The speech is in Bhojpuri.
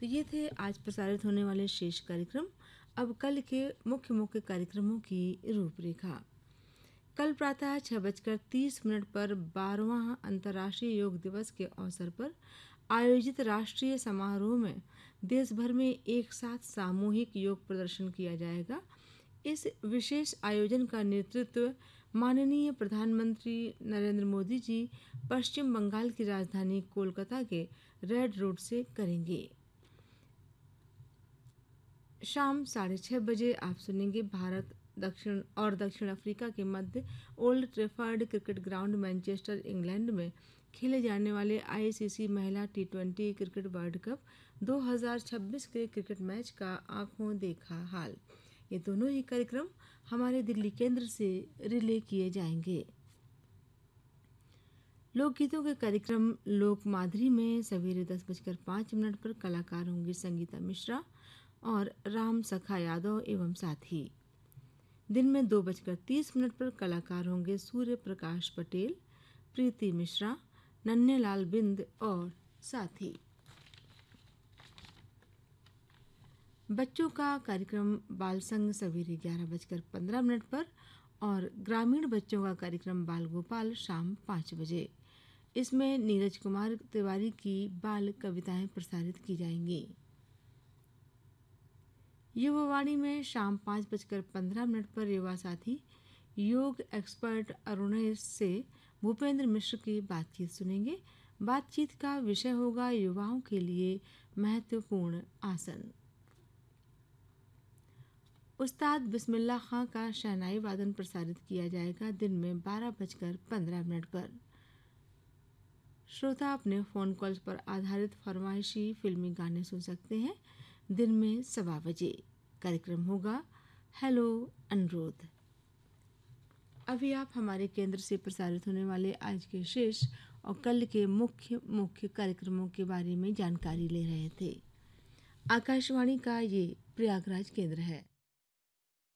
तो ये थे आज प्रसारित होने वाले शेष कार्यक्रम। अब कल के मुख्य मुख्य कार्यक्रमों की रूपरेखा। कल प्रातः 6:30 पर 12वां अंतर्राष्ट्रीय योग दिवस के अवसर पर आयोजित राष्ट्रीय समारोह में देश भर में एक साथ सामूहिक योग प्रदर्शन किया जाएगा। इस विशेष आयोजन का नेतृत्व माननीय प्रधानमंत्री नरेंद्र मोदी जी पश्चिम बंगाल की राजधानी कोलकाता के रेड रोड से करेंगे। शाम 6:30 बजे आप सुनेंगे भारत दक्षिण अफ्रीका के मध्य old Trafford cricket ground Manchester England में खेले जाने वाले आईसीसी महिला टी20 क्रिकेट वर्ल्ड कप 2026 के क्रिकेट मैच का आंखों देखा हाल। ये दोनों ही कार्यक्रम हमारे दिल्ली केंद्र से रिले किए जाएंगे। लोकगीतों के कार्यक्रम लोक माधुरी में सवेरे 10:05 पर कलाकार होंगे संगीता मिश्रा और राम सखा यादव एवं साथी। दिन में 2:30 पर कलाकार होंगे सूर्य प्रकाश पटेल, प्रीति मिश्रा, नन्हेलाल बिंद और साथी। बच्चों का कार्यक्रम बाल संग सवेरे 11:15 पर और ग्रामीण बच्चों का कार्यक्रम बाल गोपाल शाम 5 बजे। इसमें नीरज कुमार तिवारी की बाल कविताएं प्रसारित की जाएंगी। युवावाणी में शाम 5:15 पर युवा साथी योग एक्सपर्ट अरुणेश से भूपेंद्र मिश्र की बातचीत सुनेंगे। बातचीत का विषय होगा युवाओं के लिए महत्वपूर्ण आसन। उस्ताद बिस्मिल्लाह खां का शहनाई वादन प्रसारित किया जाएगा दिन में 12:15 पर। श्रोता अपने फोन कॉल्स पर आधारित फरमाइशी फिल्मी गाने सुन सकते हैं। दिन में 1:15 बजे कार्यक्रम होगा हेलो अनुरोध। अभी आप हमारे केंद्र से प्रसारित होने वाले आज के शेष और कल के मुख्य कार्यक्रमों के बारे में जानकारी ले रहे थे। आकाशवाणी का ये प्रयागराज केंद्र है।